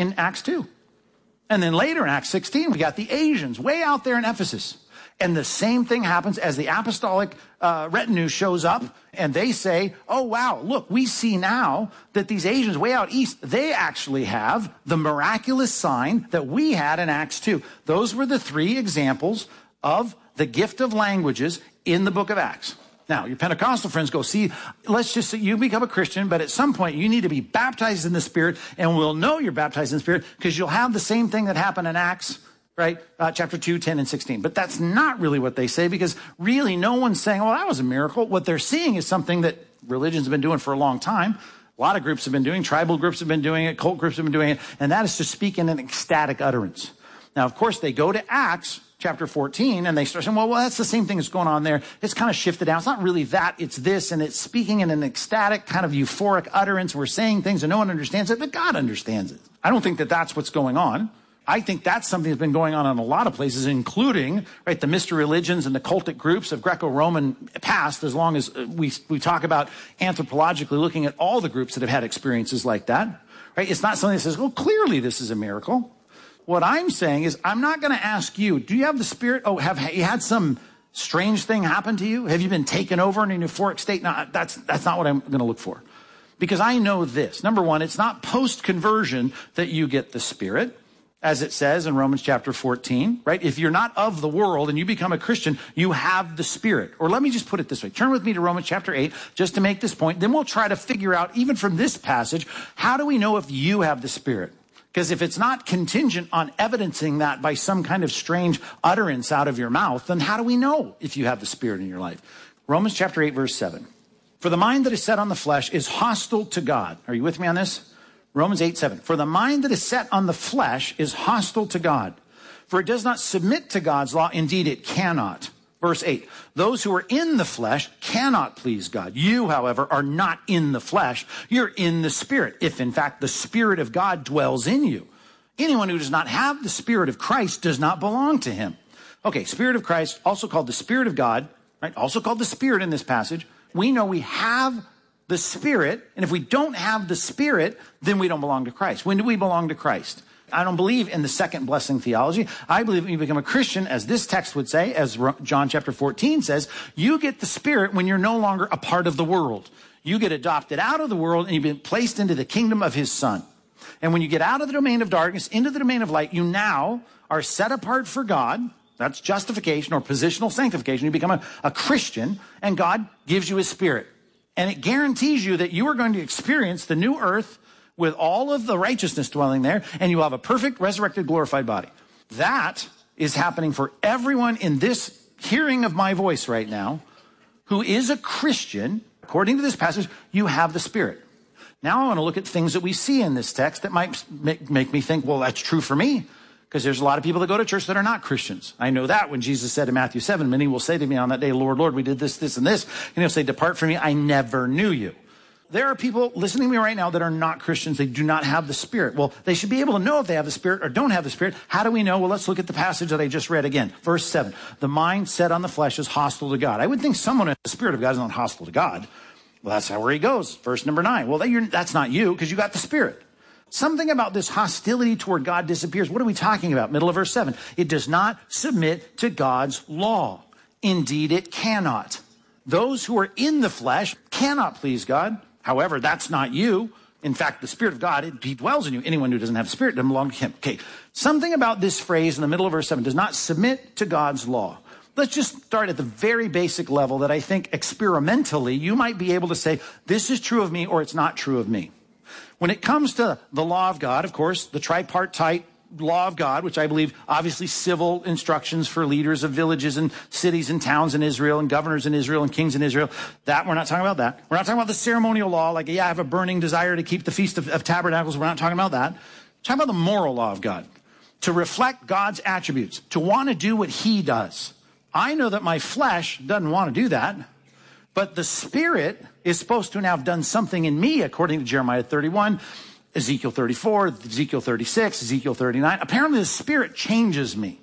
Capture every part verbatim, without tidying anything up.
in Acts two. And then later in Acts sixteen, we got the Asians way out there in Ephesus. And the same thing happens as the apostolic uh, retinue shows up, and they say, oh, wow, look, we see now that these Asians way out east, they actually have the miraculous sign that we had in Acts two. Those were the three examples of the gift of languages in the book of Acts. Now, your Pentecostal friends go, see, let's just say you become a Christian, but at some point you need to be baptized in the Spirit, and we'll know you're baptized in the Spirit because you'll have the same thing that happened in Acts, right? Uh, chapter two, ten, and sixteen. But that's not really what they say, because really no one's saying, well, that was a miracle. What they're seeing is something that religions have been doing for a long time. A lot of groups have been doing, tribal groups have been doing it, cult groups have been doing it, and that is to speak in an ecstatic utterance. Now, of course, they go to Acts chapter fourteen, and they start saying, well, well, that's the same thing that's going on there. It's kind of shifted down. It's not really that, it's this, and it's speaking in an ecstatic kind of euphoric utterance. We're saying things and no one understands it, but God understands it. I don't think that that's what's going on. I think that's something that's been going on in a lot of places, including, right, the mystery religions and the cultic groups of Greco-Roman past, as long as we, we talk about anthropologically looking at all the groups that have had experiences like that, right? It's not something that says, well, clearly this is a miracle. What I'm saying is, I'm not going to ask you, do you have the Spirit? Oh, have you had some strange thing happen to you? Have you been taken over in a euphoric state? No, that's, that's not what I'm going to look for. Because I know this. Number one, it's not post-conversion that you get the Spirit, as it says in Romans chapter fourteen, right? If you're not of the world and you become a Christian, you have the Spirit. Or let me just put it this way. Turn with me to Romans chapter eight, just to make this point. Then we'll try to figure out, even from this passage, how do we know if you have the Spirit? Because if it's not contingent on evidencing that by some kind of strange utterance out of your mouth, then how do we know if you have the Spirit in your life? Romans chapter eight, verse seven. For the mind that is set on the flesh is hostile to God. Are you with me on this? Romans eight, seven. For the mind that is set on the flesh is hostile to God. For it does not submit to God's law. Indeed, it cannot. Verse eight. Those who are in the flesh cannot please God. You, however, are not in the flesh. You're in the Spirit, if in fact the Spirit of God dwells in you. Anyone who does not have the Spirit of Christ does not belong to him. Okay, Spirit of Christ, also called the Spirit of God, right? Also called the Spirit in this passage. We know we have the Spirit, and if we don't have the Spirit, then we don't belong to Christ. When do we belong to Christ? I don't believe in the second blessing theology. I believe when you become a Christian, as this text would say, as John chapter fourteen says, you get the Spirit when you're no longer a part of the world. You get adopted out of the world and you've been placed into the kingdom of his Son. And when you get out of the domain of darkness into the domain of light, you now are set apart for God. That's justification or positional sanctification. You become a, a Christian, and God gives you his Spirit. And it guarantees you that you are going to experience the new earth with all of the righteousness dwelling there, and you will have a perfect, resurrected, glorified body. That is happening for everyone in this hearing of my voice right now who is a Christian. According to this passage, you have the Spirit. Now I want to look at things that we see in this text that might make, make me think, well, that's true for me. Because there's a lot of people that go to church that are not Christians. I know that when Jesus said in Matthew seven, many will say to me on that day, Lord, Lord, we did this, this, and this. And he'll say, depart from me, I never knew you. There are people listening to me right now that are not Christians. They do not have the Spirit. Well, they should be able to know if they have the Spirit or don't have the Spirit. How do we know? Well, let's look at the passage that I just read again. Verse seven, the mind set on the flesh is hostile to God. I would think someone in the Spirit of God is not hostile to God. Well, that's how where he goes. Verse number nine. Well, that's not you because you got the Spirit. Something about this hostility toward God disappears. What are we talking about? Middle of verse seven. It does not submit to God's law. Indeed, it cannot. Those who are in the flesh cannot please God. However, that's not you. In fact, the Spirit of God, it, he dwells in you. Anyone who doesn't have the Spirit doesn't belong to him. Okay, something about this phrase in the middle of verse seven, does not submit to God's law. Let's just start at the very basic level that I think experimentally you might be able to say, this is true of me or it's not true of me. When it comes to the law of God, of course, the tripartite law of God, which I believe obviously civil instructions for leaders of villages and cities and towns in Israel and governors in Israel and kings in Israel, that we're not talking about that. We're not talking about the ceremonial law, like, yeah, I have a burning desire to keep the Feast of, of Tabernacles. We're not talking about that. We're talking about the moral law of God, to reflect God's attributes, to want to do what he does. I know that my flesh doesn't want to do that, but the Spirit is supposed to now have done something in me, according to Jeremiah thirty-one, Ezekiel thirty-four, Ezekiel thirty-six, Ezekiel thirty-nine. Apparently the Spirit changes me.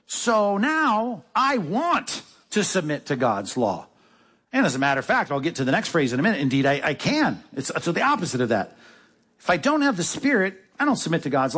So now I want to submit to God's law. And as a matter of fact, I'll get to the next phrase in a minute. Indeed, I, I can. It's, it's the opposite of that. If I don't have the Spirit, I don't submit to God's law.